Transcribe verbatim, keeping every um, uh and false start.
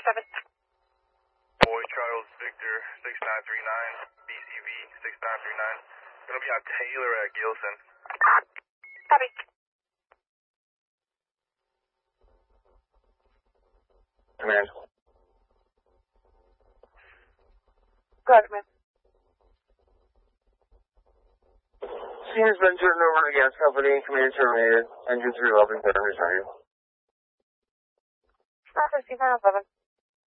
seven. Boy Charles Victor six nine three nine, B C V six nine three nine. Gonna be on Taylor at Gilson. Copy. Command. Go ahead, man. Scene has been turned over to gas company. Command terminated. Engine three eleven, better return. Officer C nine seven.